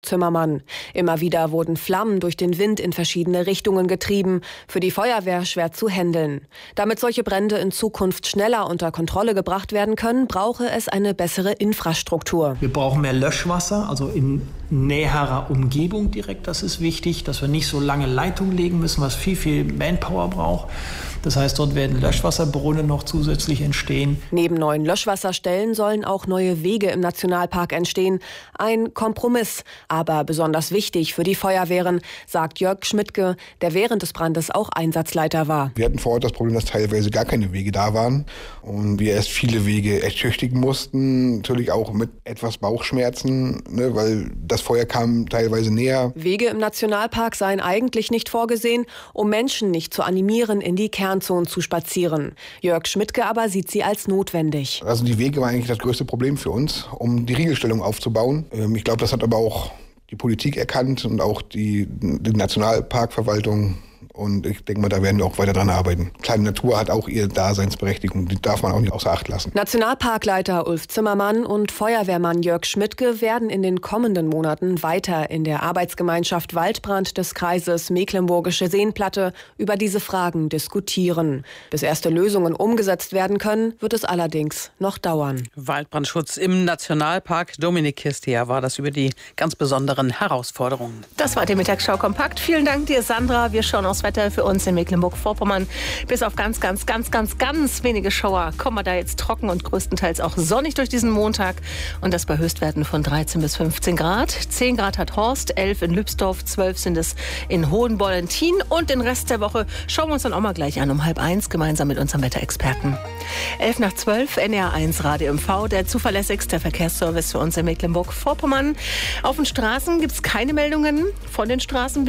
Zimmermann. Immer wieder wurden Flammen durch den Wind in verschiedene Richtungen getrieben, für die Feuerwehr schwer zu handeln. Damit solche Brände in Zukunft schneller unter Kontrolle gebracht werden können, brauche es eine bessere Infrastruktur. Wir brauchen mehr Löschwasser, also in näherer Umgebung direkt. Das ist wichtig, dass wir nicht so lange Leitungen legen müssen, was viel Manpower braucht. Das heißt, dort werden Löschwasserbrunnen noch zusätzlich entstehen. Neben neuen Löschwasserstellen sollen auch neue Wege im Nationalpark entstehen. Ein Kompromiss, aber besonders wichtig für die Feuerwehren, sagt Jörg Schmidtke, der während des Brandes auch Einsatzleiter war. Wir hatten vor Ort das Problem, dass teilweise gar keine Wege da waren und wir erst viele Wege ertüchtigen mussten. Natürlich auch mit etwas Bauchschmerzen, weil das Feuer kam teilweise näher. Wege im Nationalpark seien eigentlich nicht vorgesehen, um Menschen nicht zu animieren, in die Kernzonen zu spazieren. Jörg Schmidtke aber sieht sie als notwendig. Also die Wege waren eigentlich das größte Problem für uns, um die Riegelstellung aufzubauen. Ich glaube, das hat aber auch die Politik erkannt und auch die Nationalparkverwaltung. Und ich denke mal, da werden wir auch weiter dran arbeiten. Kleine Natur hat auch ihre Daseinsberechtigung, die darf man auch nicht außer Acht lassen. Nationalparkleiter Ulf Zimmermann und Feuerwehrmann Jörg Schmidtke werden in den kommenden Monaten weiter in der Arbeitsgemeinschaft Waldbrand des Kreises Mecklenburgische Seenplatte über diese Fragen diskutieren. Bis erste Lösungen umgesetzt werden können, wird es allerdings noch dauern. Waldbrandschutz im Nationalpark. Dominik Kistia war das über die ganz besonderen Herausforderungen. Das war die Mittagsschau kompakt. Vielen Dank dir, Sandra. Wir schauen aufs Wetter für uns in Mecklenburg-Vorpommern. Bis auf ganz wenige Schauer kommen wir da jetzt trocken und größtenteils auch sonnig durch diesen Montag. Und das bei Höchstwerten von 13 bis 15 Grad. 10 Grad hat Horst, 11 in Lübsdorf, 12 sind es in Hohenbollentin. Und den Rest der Woche schauen wir uns dann auch mal gleich an um 12:30 gemeinsam mit unserem Wetterexperten. 11:12, NR1 Radio MV, der zuverlässigste Verkehrsservice für uns in Mecklenburg-Vorpommern. Auf den Straßen gibt es keine Meldungen von den Straßen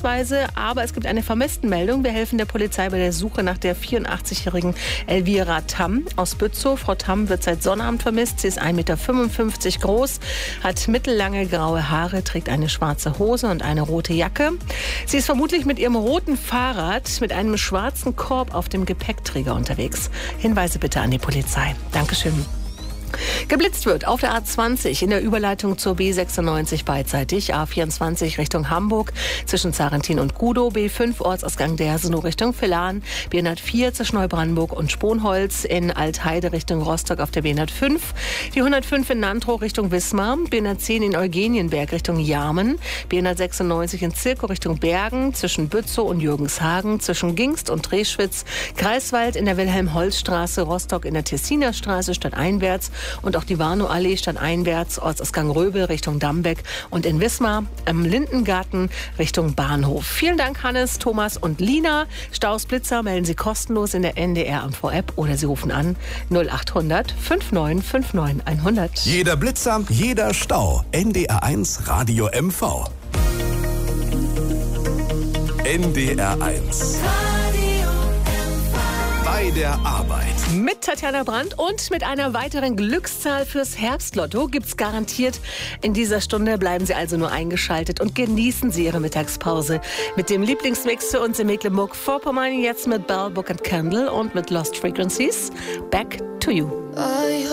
aber es gibt eine Vermisstenmeldung. Wir helfen der Polizei bei der Suche nach der 84-jährigen Elvira Tamm aus Bützow. Frau Tamm wird seit Sonnabend vermisst. Sie ist 1,55 Meter groß, hat mittellange graue Haare, trägt eine schwarze Hose und eine rote Jacke. Sie ist vermutlich mit ihrem roten Fahrrad mit einem schwarzen Korb auf dem Gepäckträger unterwegs. Hinweise bitte an die Polizei. Dankeschön. Geblitzt wird auf der A20 in der Überleitung zur B96 beidseitig, A24 Richtung Hamburg zwischen Zarentin und Gudow, B5 Ortsausgang Dersenow Richtung Villan, B104 zwischen Neubrandenburg und Sponholz, in Altheide Richtung Rostock auf der B105, die 105 in Nantrow Richtung Wismar, B110 in Eugenienberg Richtung Jarmen, B196 in Zirkow Richtung Bergen zwischen Bützow und Jürgenshagen, zwischen Gingst und Treschwitz, Greifswald in der Wilhelm-Holz-Straße, Rostock in der Tessiner Straße stadteinwärts und auch die Warnow-Allee stadteinwärts, Ortsausgang Röbel Richtung Dambeck und in Wismar am Lindengarten Richtung Bahnhof. Vielen Dank, Hannes, Thomas und Lina. Staus, Blitzer melden Sie kostenlos in der NDR MV-App oder Sie rufen an 0800 5959 100. Jeder Blitzer, jeder Stau. NDR1 Radio MV. NDR1. Bei der Arbeit. Mit Tatjana Brandt und mit einer weiteren Glückszahl fürs Herbstlotto gibt's garantiert. In dieser Stunde bleiben Sie also nur eingeschaltet und genießen Sie Ihre Mittagspause mit dem Lieblingsmix für uns in Mecklenburg-Vorpommern. Jetzt mit Bell, Book and Candle und mit Lost Frequencies. Back to You.